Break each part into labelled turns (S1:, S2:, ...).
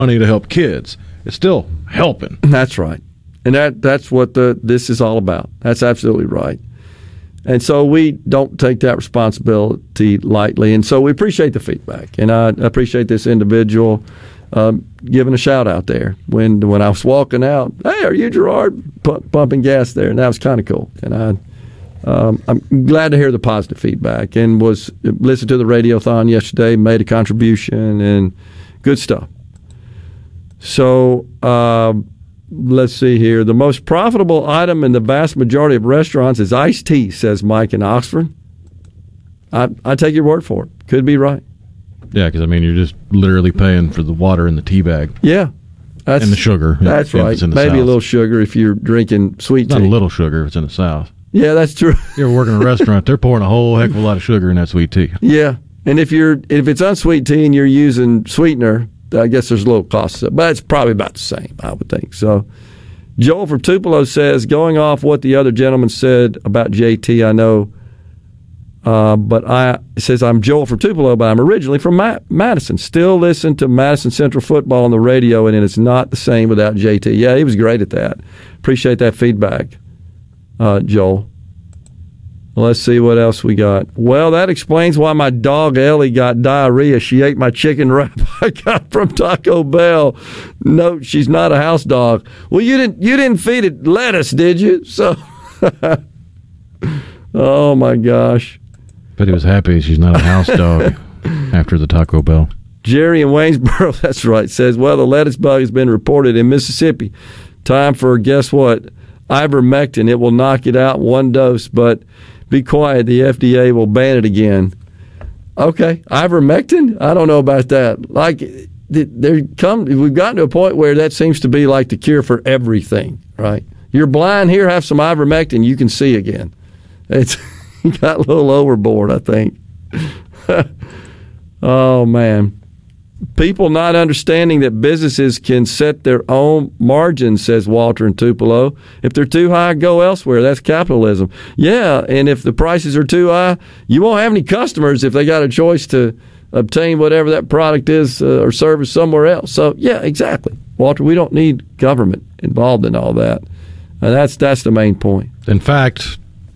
S1: money to help kids. It's still helping.
S2: That's right. And that's what this is all about. That's absolutely right. And so we don't take that responsibility lightly. And so we appreciate the feedback. And I appreciate this individual giving a shout out there. When I was walking out, hey, are you Gerard? Pumping gas there. And that was kind of cool. And I'm glad to hear the positive feedback, and listened to the Radiothon yesterday, made a contribution, and good stuff. So let's see here. The most profitable item in the vast majority of restaurants is iced tea, says Mike in Oxford. I take your word for it. Could be right.
S1: Yeah, because, you're just literally paying for the water in the tea bag.
S2: Yeah.
S1: And the sugar.
S2: That's right. Maybe
S1: South.
S2: A little sugar if you're drinking sweet tea.
S1: Not a little sugar if it's in the South.
S2: Yeah, that's true.
S1: You ever work in a restaurant, they're pouring a whole heck of a lot of sugar in that sweet tea.
S2: Yeah. And if it's unsweet tea and you're using sweetener, I guess there's a little cost, but it's probably about the same, I would think. So, Joel from Tupelo says, going off what the other gentleman said about JT, I know, it says, I'm Joel from Tupelo, but I'm originally from Madison. Still listen to Madison Central football on the radio, and it's not the same without JT. Yeah, he was great at that. Appreciate that feedback, Joel. Let's see what else we got. Well, that explains why my dog Ellie got diarrhea. She ate my chicken wrap I got from Taco Bell. No, she's not a house dog. Well, you didn't feed it lettuce, did you? So, oh my gosh.
S1: But he was happy she's not a house dog after the Taco Bell.
S2: Jerry in Waynesboro, that's right, says, well, the lettuce bug has been reported in Mississippi. Time for, guess what? Ivermectin. It will knock it out in one dose, but be quiet. The FDA will ban it again. Okay, ivermectin? I don't know about that. We've gotten to a point where that seems to be like the cure for everything, right? You're blind, here, have some ivermectin, you can see again. It's got a little overboard, I think. Oh, man. People not understanding that businesses can set their own margins, says Walter in Tupelo. If they're too high, go elsewhere. That's capitalism. Yeah, and if the prices are too high, you won't have any customers if they got a choice to obtain whatever that product is or service somewhere else. So, yeah, exactly. Walter, we don't need government involved in all that. That's the main point.
S1: In fact,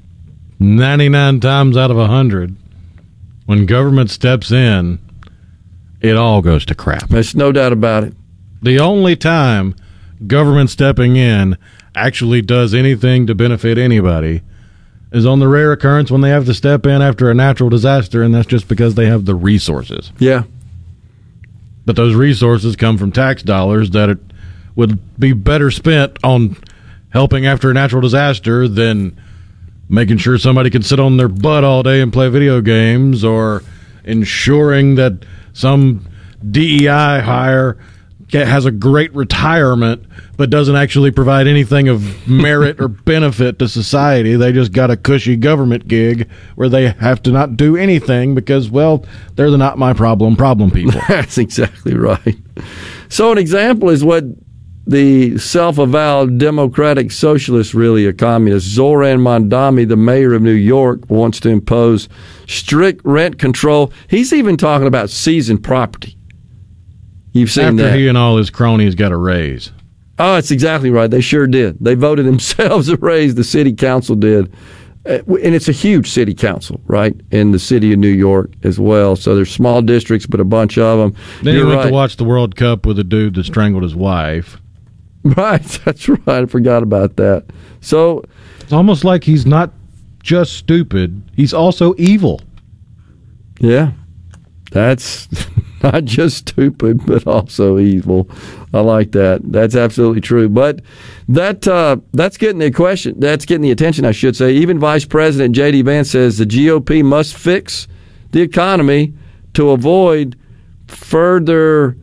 S1: 99 times out of 100, when government steps in, it all goes to crap.
S2: There's no doubt about it.
S1: The only time government stepping in actually does anything to benefit anybody is on the rare occurrence when they have to step in after a natural disaster, and that's just because they have the resources.
S2: Yeah.
S1: But those resources come from tax dollars that it would be better spent on helping after a natural disaster than making sure somebody can sit on their butt all day and play video games, or ensuring that some DEI hire has a great retirement but doesn't actually provide anything of merit or benefit to society. They just got a cushy government gig where they have to not do anything because, well, they're the not my problem people.
S2: That's exactly right. So an example is what the self-avowed democratic socialist, really a communist, Zoran Mondami, the mayor of New York, wants to impose strict rent control. He's even talking about seizing property. You've seen that.
S1: After he and all his cronies got a raise.
S2: Oh, that's exactly right. They sure did. They voted themselves a raise. The city council did. And it's a huge city council, right, in the city of New York as well. So there's small districts, but a bunch of them.
S1: Then he went to watch the World Cup with a dude that strangled his wife.
S2: Right, that's right. I forgot about that. So
S1: it's almost like he's not just stupid, he's also evil.
S2: Yeah, that's not just stupid, but also evil. I like that. That's absolutely true. But that's getting the attention, I should say. Even Vice President J.D. Vance says the GOP must fix the economy to avoid further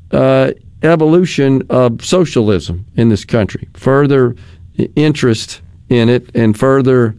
S2: evolution of socialism in this country, further interest in it, and further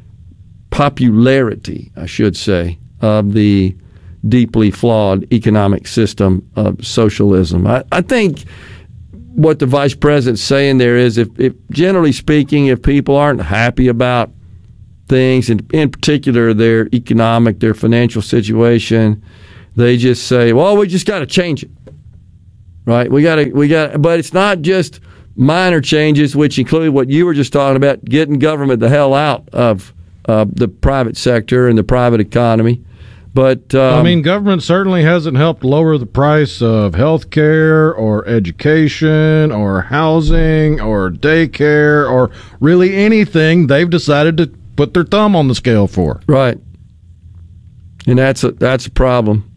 S2: popularity, I should say, of the deeply flawed economic system of socialism. I think what the vice president's saying there is, if generally speaking, if people aren't happy about things, and in particular their economic, their financial situation, they just say, well, we just got to change it. right? We got, but it's not just minor changes, which include what you were just talking about, getting government the hell out of the private sector and the private economy. But
S1: government certainly hasn't helped lower the price of health care or education or housing or daycare or really anything they've decided to put their thumb on the scale for.
S2: Right. And that's a problem.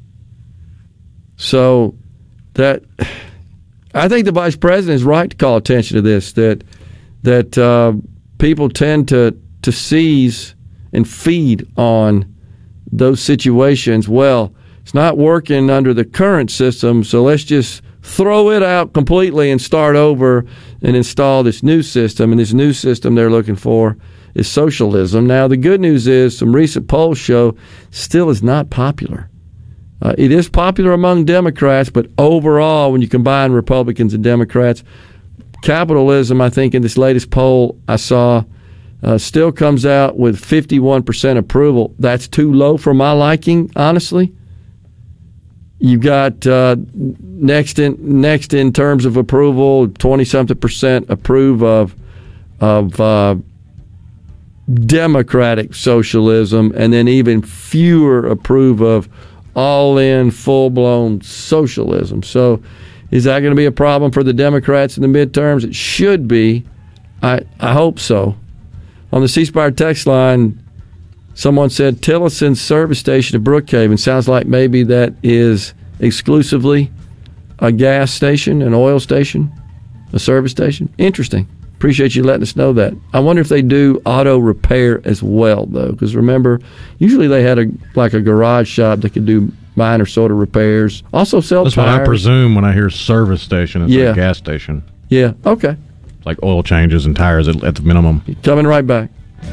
S2: So that I think the vice president is right to call attention to this, that people tend to seize and feed on those situations. Well, it's not working under the current system, so let's just throw it out completely and start over and install this new system. And this new system they're looking for is socialism. Now, the good news is some recent polls show still is not popular. It is popular among Democrats, but overall, when you combine Republicans and Democrats, capitalism, I think in this latest poll I saw, still comes out with 51% approval. That's too low for my liking, honestly. You've got next in terms of approval, 20-something% approve of democratic socialism, and then even fewer approve of all-in, full-blown socialism. So is that going to be a problem for the Democrats in the midterms? It should be. I hope so. On the C Spire text line, someone said Tillison's service station at Brookhaven. Sounds like maybe that is exclusively a gas station, an oil station, a service station. Interesting. Appreciate you letting us know that. I wonder if they do auto repair as well, though, because remember, usually they had a garage shop that could do minor sort of repairs. Also sell tires.
S1: That's what I presume when I hear service station. It's a gas station.
S2: Yeah, okay.
S1: It's like oil changes and tires at the minimum.
S2: Coming right back.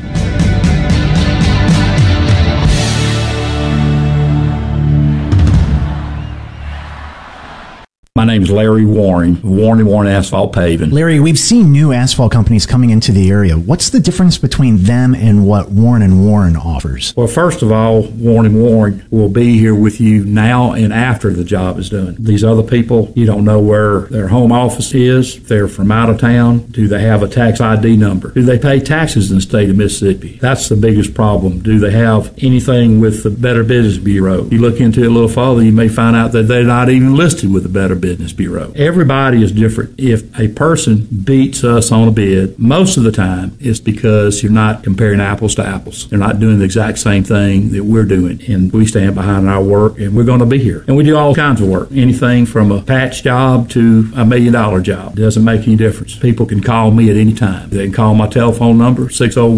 S3: My name is Larry Warren, Warren Asphalt Paving.
S4: Larry, we've seen new asphalt companies coming into the area. What's the difference between them and what Warren & Warren offers?
S3: Well, first of all, Warren & Warren will be here with you now and after the job is done. These other people, you don't know where their home office is. If they're from out of town, do they have a tax ID number? Do they pay taxes in the state of Mississippi? That's the biggest problem. Do they have anything with the Better Business Bureau? You look into it a little further, you may find out that they're not even listed with the Better Business Bureau. Everybody is different. If a person beats us on a bid, most of the time it's because you're not comparing apples to apples. They're not doing the exact same thing that we're doing, and we stand behind our work, and we're going to be here. And we do all kinds of work, anything from a patch job to $1 million job. It doesn't make any difference. People can call me at any time. They can call my telephone number,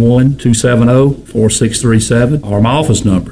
S3: 601-270-4637, or my office number,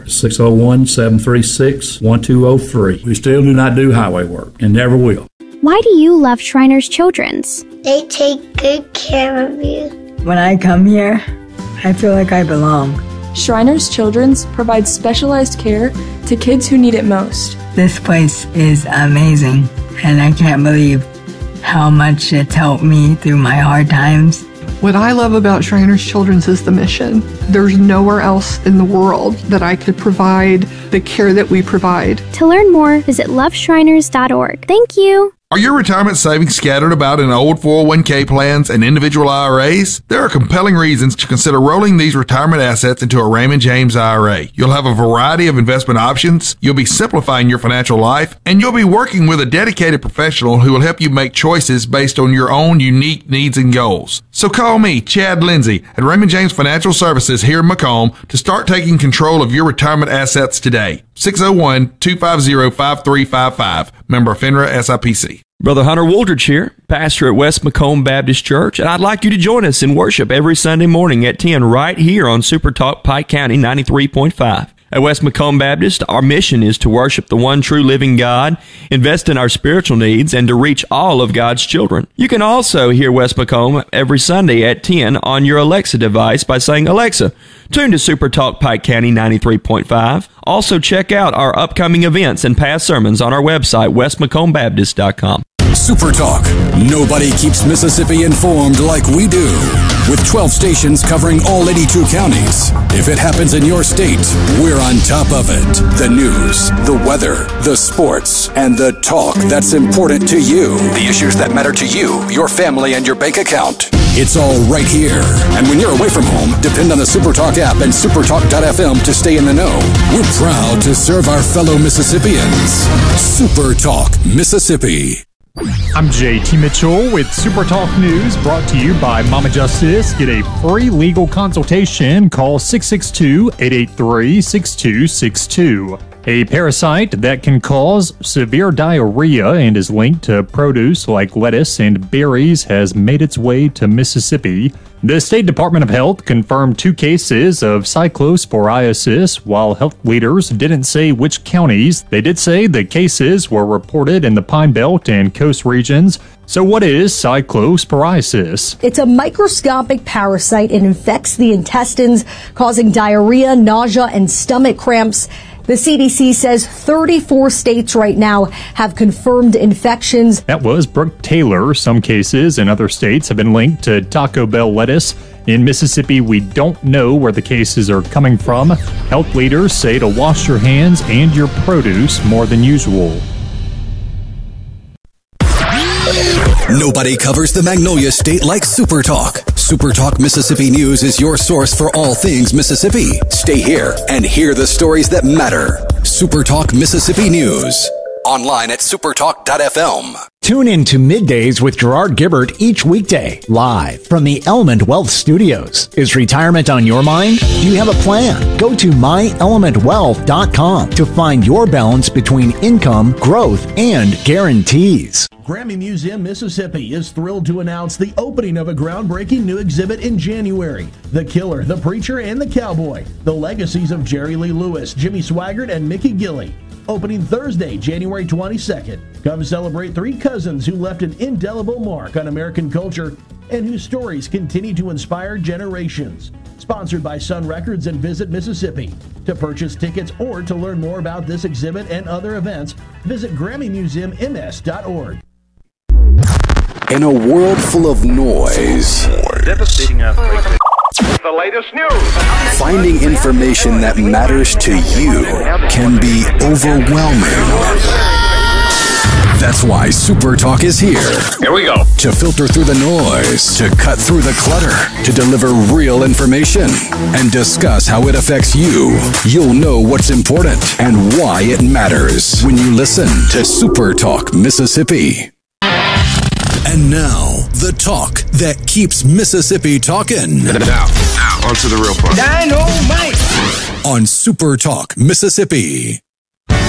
S3: 601-736-1203. We still do not do highway work, and never will.
S5: Why do you love Shriners Children's?
S6: They take good care of you.
S7: When I come here, I feel like I belong.
S8: Shriners Children's provides specialized care to kids who need it most.
S7: This place is amazing, and I can't believe how much it's helped me through my hard times.
S9: What I love about Shriners Children's is the mission. There's nowhere else in the world that I could provide the care that we provide.
S5: To learn more, visit loveshriners.org. Thank you.
S10: Are your retirement savings scattered about in old 401k plans and individual IRAs? There are compelling reasons to consider rolling these retirement assets into a Raymond James IRA. You'll have a variety of investment options, you'll be simplifying your financial life, and you'll be working with a dedicated professional who will help you make choices based on your own unique needs and goals. So call me, Chad Lindsay, at Raymond James Financial Services here in Macomb to start taking control of your retirement assets today. 601-250-5355. Member FINRA SIPC.
S11: Brother Hunter Wooldridge here, pastor at West Macomb Baptist Church, and I'd like you to join us in worship every Sunday morning at 10 right here on Super Talk Pike County 93.5. At West Macomb Baptist, our mission is to worship the one true living God, invest in our spiritual needs, and to reach all of God's children. You can also hear West Macomb every Sunday at 10 on your Alexa device by saying, "Alexa, tune to Super Talk Pike County 93.5. Also check out our upcoming events and past sermons on our website, westmacombaptist.com.
S12: Super Talk. Nobody keeps Mississippi informed like we do. with 12 stations covering all 82 counties. If it happens in your state, we're on top of it. The news, the weather, the sports, and the talk that's important to you. The issues that matter to you, your family, and your bank account. It's all right here. And when you're away from home, depend on the SuperTalk app and supertalk.fm to stay in the know. We're proud to serve our fellow Mississippians. SuperTalk Mississippi.
S13: I'm JT Mitchell with SuperTalk News, brought to you by Mama Justice. Get a free legal consultation. Call 662-883-6262. A parasite that can cause severe diarrhea and is linked to produce like lettuce and berries has made its way to Mississippi. The State Department of Health confirmed 2 cases of cyclosporiasis. While health leaders didn't say which counties, they did say the cases were reported in the Pine Belt and coast regions. So what is cyclosporiasis?
S14: It's a microscopic parasite. It infects the intestines, causing diarrhea, nausea, and stomach cramps. The CDC says 34 states right now have confirmed infections.
S13: That was Brooke Taylor. Some cases in other states have been linked to Taco Bell lettuce. In Mississippi, we don't know where the cases are coming from. Health leaders say to wash your hands and your produce more than usual.
S12: Nobody covers the Magnolia State like SuperTalk. SuperTalk Mississippi News is your source for all things Mississippi. Stay here and hear the stories that matter. SuperTalk Mississippi News. Online at supertalk.fm.
S4: Tune in to Middays with Gerard Gibbert each weekday, live from the Element Wealth Studios. Is retirement on your mind? Do you have a plan? Go to myelementwealth.com to find your balance between income, growth, and guarantees.
S15: Grammy Museum Mississippi is thrilled to announce the opening of a groundbreaking new exhibit in January. The Killer, the Preacher, and the Cowboy. The legacies of Jerry Lee Lewis, Jimmy Swaggart, and Mickey Gilley. Opening Thursday, January 22nd. Come celebrate 3 cousins who left an indelible mark on American culture and whose stories continue to inspire generations. Sponsored by Sun Records and Visit Mississippi. To purchase tickets or to learn more about this exhibit and other events, visit GrammyMuseumMS.org.
S12: In a world full of noise,
S16: devastating earthquake. The latest news.
S12: Finding information that matters to you can be overwhelming. That's why SuperTalk is here.
S16: Here we go.
S12: To filter through the noise, to cut through the clutter, to deliver real information, and discuss how it affects you. You'll know what's important and why it matters when you listen to SuperTalk Mississippi. And now, the talk that keeps Mississippi talking.
S16: Now, on to the real part.
S12: Dynamite! On SuperTalk Mississippi.